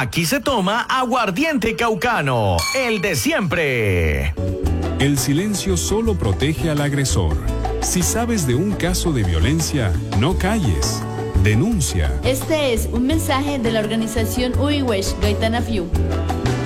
Aquí se toma aguardiente caucano, el de siempre. El silencio solo protege al agresor. Si sabes de un caso de violencia, no calles. Denuncia. Este es un mensaje de la organización Uiwesh Gaitana Fiu.